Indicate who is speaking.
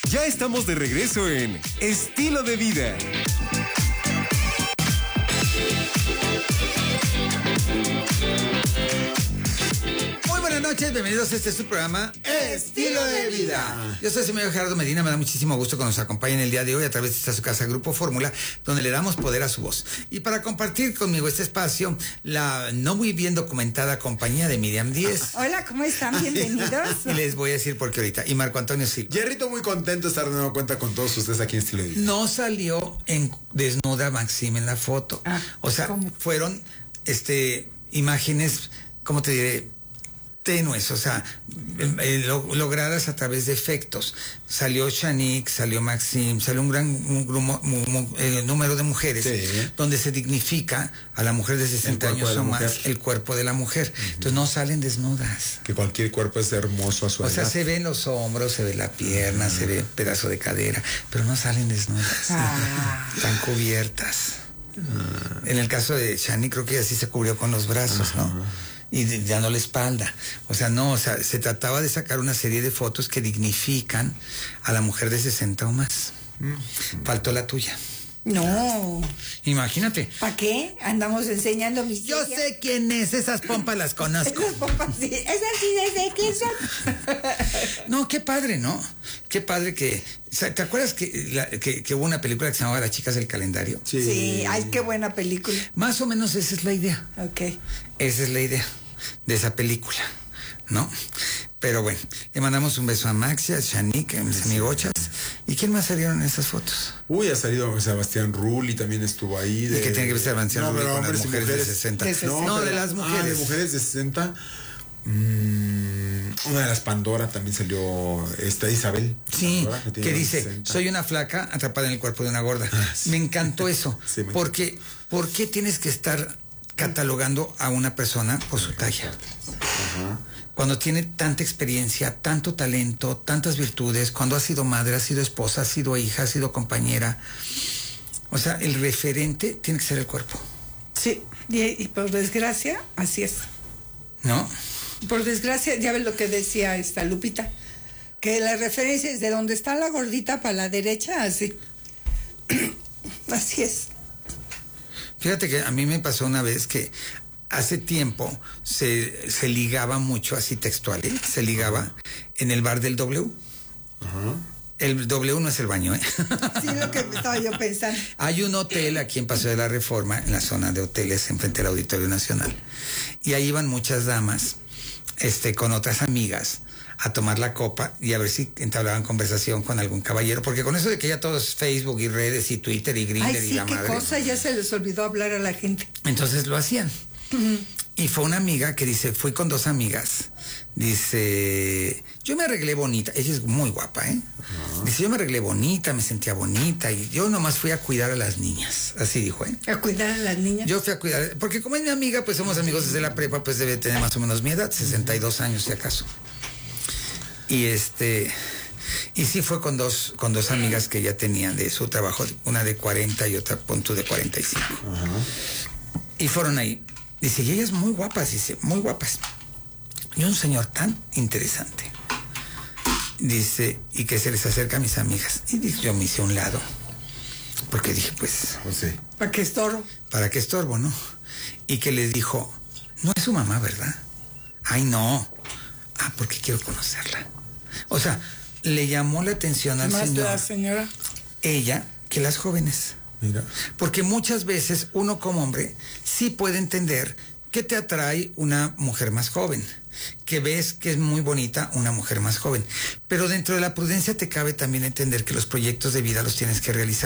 Speaker 1: Ya estamos de regreso en Estilo de Vida.
Speaker 2: Buenas noches, bienvenidos a este su programa Estilo de Vida. Yo soy el señor Gerardo Medina, me da muchísimo gusto que nos acompañen el día de hoy a través de esta su casa Grupo Fórmula, donde le damos poder a su voz. Y para compartir conmigo este espacio, la no muy bien documentada compañía de Miriam Díez.
Speaker 3: Hola, ¿cómo están? Bienvenidos.
Speaker 2: Y les voy a decir por qué ahorita. Y Marco Antonio Silva.
Speaker 4: Jerrito, muy contento de estar de nueva cuenta con todos ustedes aquí en Estilo de Vida.
Speaker 2: No salió en desnuda Maxim en la foto. O sea,
Speaker 3: ¿cómo?
Speaker 2: fueron imágenes, ¿cómo te diré? Tenues, o sea, logradas a través de efectos. Salió Shanique, salió Maxim, salió un gran número de mujeres, sí, donde se dignifica a la mujer de 60 años o más el cuerpo de la mujer. Entonces no salen desnudas.
Speaker 4: Que cualquier cuerpo es hermoso a su edad.
Speaker 2: O sea, se ven los hombros, se ve la pierna, se ve pedazo de cadera, pero no salen desnudas. Están cubiertas. En el caso de Shanique, creo que ella sí se cubrió con los brazos, ¿no? Y dando la espalda. O sea, se trataba de sacar una serie de fotos que dignifican a la mujer de 60 o más. Faltó la tuya.
Speaker 3: No.
Speaker 2: Imagínate.
Speaker 3: ¿Para qué? Andamos enseñando mis...
Speaker 2: Yo sé quién es, esas pompas las conozco.
Speaker 3: Esas pompas, sí. Esas sí, ¿desde qué son?
Speaker 2: No, qué padre, ¿no? Qué padre que... ¿Te acuerdas que hubo una película que se llamaba Las chicas del calendario?
Speaker 3: Sí, ay, qué buena película.
Speaker 2: Más o menos esa es la idea.
Speaker 3: Ok.
Speaker 2: Esa es la idea de esa película, ¿no? Pero bueno, le mandamos un beso a Maxia, a Shanique, a mis amigochas. ¿Y quién más salieron en esas fotos?
Speaker 4: Uy, ha salido Sebastián Rulli, también estuvo ahí.
Speaker 2: ¿Y qué tiene que ver Sebastián Rulli con las mujeres de 60?
Speaker 3: No,
Speaker 2: de las mujeres.
Speaker 4: De mujeres de 60. Una de las Pandora también salió Isabel.
Speaker 2: Sí,
Speaker 4: Pandora,
Speaker 2: que dice, 60. Soy una flaca atrapada en el cuerpo de una gorda. Sí. Me encantó eso. Sí, porque, ¿por qué tienes que estar catalogando a una persona por su talla? Cuando tiene tanta experiencia, tanto talento, tantas virtudes, cuando ha sido madre, ha sido esposa, ha sido hija, ha sido compañera. O sea, el referente tiene que ser el cuerpo.
Speaker 3: Sí, y por desgracia, así es.
Speaker 2: ¿No?
Speaker 3: Por desgracia, ya ves lo que decía esta Lupita, que la referencia es de donde está la gordita para la derecha, así. Así es.
Speaker 2: Fíjate que a mí me pasó una vez que hace tiempo se ligaba mucho, así textual, se ligaba en el bar del W. El W no es el baño,
Speaker 3: Sí, lo que estaba yo pensando.
Speaker 2: Hay un hotel aquí en Paseo de la Reforma, en la zona de hoteles, enfrente del Auditorio Nacional. Y ahí iban muchas damas, con otras amigas, a tomar la copa y a ver si entablaban conversación con algún caballero, porque con eso de que ya todo es Facebook y redes y Twitter y Grindr y la madre.
Speaker 3: Qué cosa, ya se les olvidó hablar a la gente.
Speaker 2: Entonces lo hacían. Y fue una amiga que dice, fui con dos amigas, dice, yo me arreglé bonita, ella es muy guapa, dice, yo me arreglé bonita, me sentía bonita y yo nomás fui a cuidar a las niñas, así dijo,
Speaker 3: ¿A cuidar a las niñas?
Speaker 2: Yo fui a cuidar, porque como es mi amiga, pues somos amigos desde la prepa, pues debe tener más o menos mi edad, 62 años si acaso. Y y sí fue con dos amigas que ya tenían de su trabajo, una de 40 y otra punto de 45. Y fueron ahí. Dice, y ellas muy guapas, dice, muy guapas. Y un señor tan interesante. Dice, y que se les acerca a mis amigas. Y dice, yo me hice a un lado. Porque dije, pues
Speaker 4: sí.
Speaker 3: ¿Para qué estorbo?
Speaker 2: ¿Para qué estorbo, no? Y que les dijo, no es su mamá, ¿verdad? Ay, no. Porque quiero conocerla. O sea, le llamó la atención al señor.
Speaker 3: ¿Más la señora?
Speaker 2: Ella que las jóvenes.
Speaker 4: Mira.
Speaker 2: Porque muchas veces uno como hombre sí puede entender que te atrae una mujer más joven, que ves que es muy bonita una mujer más joven, pero dentro de la prudencia te cabe también entender que los proyectos de vida los tienes que realizar